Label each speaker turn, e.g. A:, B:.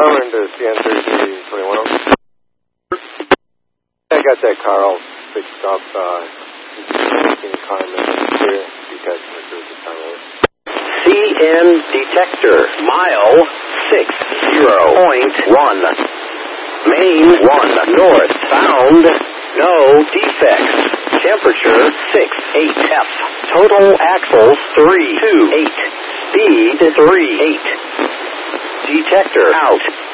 A: Starman to CN3321. I got that car all fixed up. Taking time and clear. Detecting the cruise this time over.
B: CN detector, mile 60.1. Main 1 north, found no defects. Temperature 68F. Total axles 328. Speed 38. Detector out.